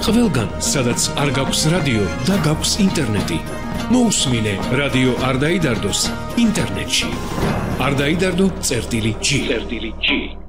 ყველგან, სადაც არ გაქვს რადიო და გაქვს ინტერნეტი. მოусმინე რადიო არ დაიდარდოს ინტერნეტში. არ დაიდარდო წერტილი G.